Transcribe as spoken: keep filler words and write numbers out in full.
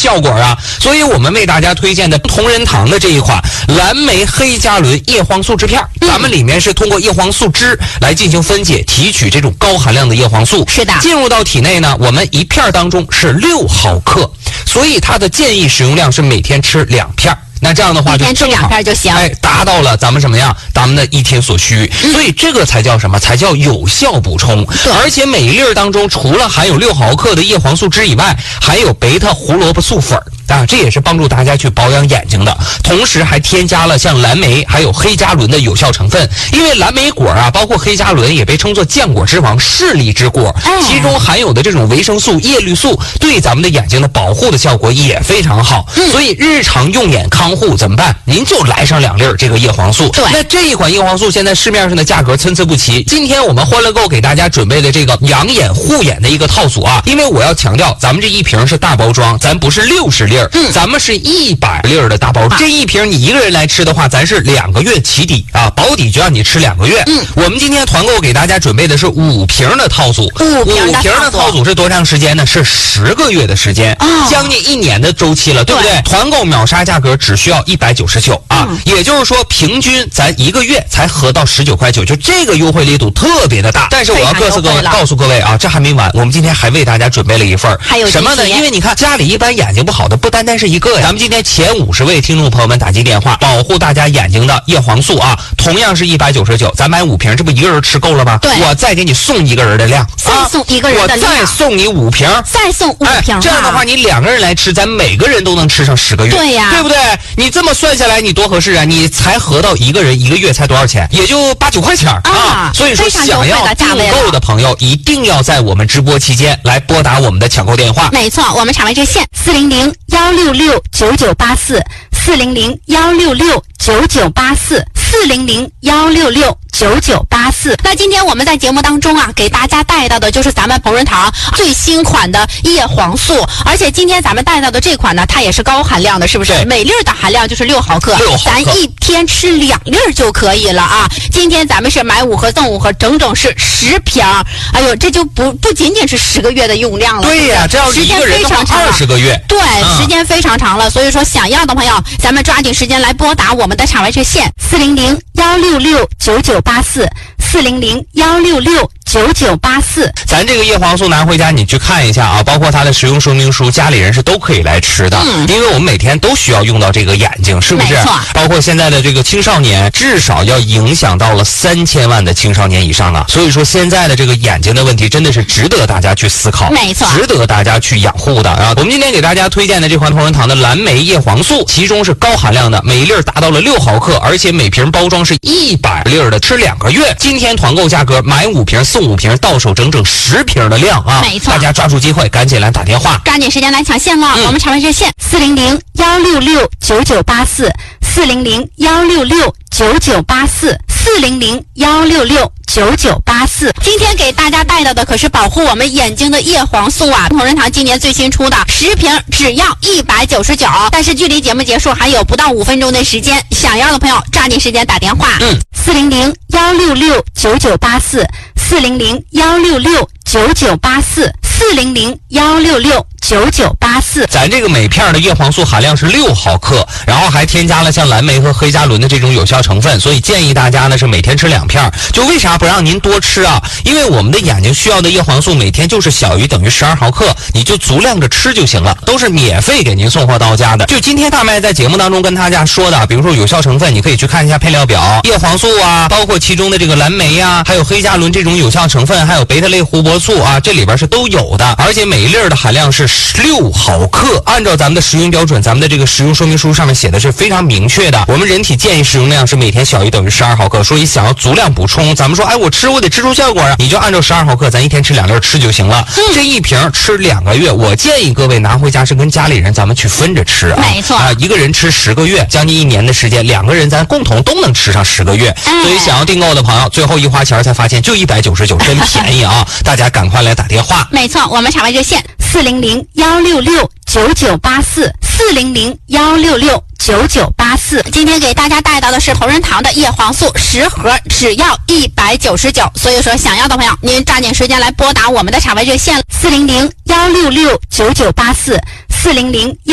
效果啊。所以我们为大家推荐的同仁堂的这一款蓝莓黑加仑叶黄素制片，咱们里面是通过叶黄素汁来进行分解提取这种高含量的叶黄素， 是的， 进入到体内呢，我们一片当中是六毫克，所以它的建议使用量是每天吃两片。那这样的话就正好， 一天吃两片就行， 哎，达到了咱们什么样？咱们的一天所需。嗯、所以这个才叫什么？才叫有效补充。而且每一粒当中，除了含有六毫克的叶黄素汁以外，还有贝塔胡萝卜素粉啊，这也是帮助大家去保养眼睛的。同时还添加了像蓝莓还有黑加仑的有效成分。因为蓝莓果啊，包括黑加仑也被称作浆果之王、视力之果， 哎、 其中含有的这种维生素、叶绿素对咱们的眼睛的保护的效果也非常好。嗯、所以日常用眼康护怎么办？您就来上两粒这个叶黄素。 对， 那这一款叶黄素现在市面上的价格参差不齐。今天我们欢乐购给大家准备的这个养眼护眼的一个套组啊，因为我要强调，咱们这一瓶是大包装，咱不是六十粒，嗯，咱们是一百粒的大包装。啊、这一瓶你一个人来吃的话，咱是两个月起底啊，保底就让你吃两个月。嗯，我们今天团购给大家准备的是五瓶的套组， 五瓶的套组, 套组是多长时间呢？是十个月的时间，哦、将近一年的周期了，对不对？对，团购秒杀价格只需要一百九十九啊，嗯、也就是说平均咱一个月才合到十九块九，就这个优惠力度特别的大。但是我要告诉各位，告诉各位啊，这还没完，我们今天还为大家准备了一份， 还有什么呢？因为你看家里一般眼睛不好的不单单是一个呀，咱们今天前五十位听众朋友们打击电话，保护大家眼睛的叶黄素啊，同样是一百九十九，咱买五瓶，这不一个人吃够了吗？ 对， 我再给你送一个人的量， 再送一个人的量， 我再送你五瓶， 再送五瓶、啊哎， 这样的话你两个人来吃，咱每个人都能吃上十个月， 对呀， 对不对？你这么算下来，你多合适啊！你才合到一个人一个月才多少钱？也就八九块钱 啊, 啊！所以说，想要订购的朋友一定要在我们直播期间来拨打我们的抢购电话。 没错，我们场外热线四零零幺六六九九八四，四零零幺六六九九八四，四零零幺六六九九八四。那今天我们在节目当中啊，给大家带到的就是咱们同仁堂最新款的叶黄素，而且今天咱们带到的这款呢，它也是高含量的，是不是？每粒的含量就是六毫克， 六毫克， 咱一天吃两粒就可以了啊。今天咱们是买五盒送五盒，整整是十瓶。哎呦，这就不不仅仅是十个月的用量了。 对呀、啊，这要是一个人的话，二十个月。 对、 嗯， 时间非常长了。所以说，想要的朋友，咱们抓紧时间来拨打我们的场外热线四零零幺六六九九八四，四零零幺六六九九八四。 咱这个叶黄素拿回家你去看一下啊，包括它的使用说明书，家里人是都可以来吃的。嗯，因为我们每天都需要用到这个眼睛，是不是？ 没错。 包括现在的这个青少年，至少要影响到了三千万的青少年以上啊。所以说，现在的这个眼睛的问题真的是值得大家去思考， 没错， 值得大家去养护的啊。我们今天给大家推荐的这款同仁堂的蓝莓叶黄素，其中是高含量的，每一粒达到了六毫克，而且每瓶包装是一百粒的，吃两个月。今天团购价格买五瓶送五瓶，到手整整十瓶的量啊！ 没错， 大家抓住机会，赶紧来打电话， 抓紧时间来抢线了。嗯、我们场外热线四零零幺六六九九八四，四零零幺六六九九八四，四零零幺六六九九八四。今天给大家带到的可是保护我们眼睛的叶黄素啊！同仁堂今年最新出的十瓶只要一百九十九，但是距离节目结束还有不到五分钟的时间，想要的朋友抓紧时间打电话。嗯，四零零幺六六九九八四，四零零幺六六九九八四，四零零幺六六九九八四。 咱这个每片的叶黄素含量是六毫克，然后还添加了像蓝莓和黑加仑的这种有效成分，所以建议大家呢是每天吃两片。就为啥不让您多吃啊？因为我们的眼睛需要的叶黄素每天就是小于等于十二毫克，你就足量着吃就行了，都是免费给您送货到家的。就今天大麦在节目当中跟大家说的，比如说有效成分，你可以去看一下配料表，叶黄素啊，包括其中的这个蓝莓啊，还有黑加仑这种有效成分，还有贝塔类胡萝卜素啊，这里边是都有的，而且每一粒的含量是六毫克。按照咱们的食用标准，咱们的这个食用说明书上面写的是非常明确的，我们人体建议食用量是每天小于等于十二毫克，所以想要足量补充，咱们说哎我吃我得吃出效果啊，你就按照十二毫克，咱一天吃两粒吃就行了。嗯、这一瓶吃两个月，我建议各位拿回家是跟家里人咱们去分着吃啊， 没错啊，一个人吃十个月，将近一年的时间，两个人咱共同都能吃上十个月。哎、所以想要订购的朋友，最后一花钱才发现就一百九十九，真便宜啊！大家赶快来打电话。 没错，我们场外热线四零零幺六六九九八四，四零零幺六六九九八四。今天给大家带到的是同仁堂的叶黄素，十盒只要一百九十九。所以说，想要的朋友，您抓紧时间来拨打我们的场外热线四零零幺六六九九八四，四零零。